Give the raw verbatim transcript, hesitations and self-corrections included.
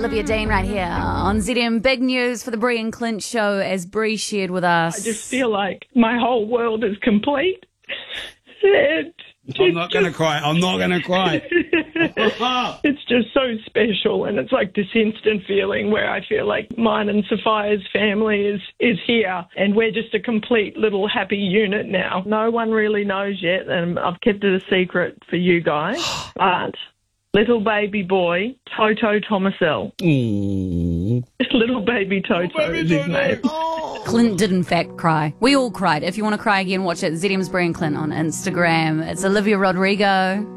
Olivia Dean right here on Z M. Big news for the Bree and Clint show as Bree shared with us. I just feel like my whole world is complete. And I'm not going to cry. I'm not going to cry. it's just so special, and it's like this instant feeling where I feel like mine and Sophia's family is, is here, and we're just a complete little happy unit now. No one really knows yet, and I've kept it a secret for you guys, but little baby boy, Toto Tomasel. Mm. Little baby Toto Oh, baby is his Toto. name. Oh. Clint did in fact cry. We all cried. If you want to cry again, watch it. Z M's Bree and Clint on Instagram. It's Olivia Rodrigo.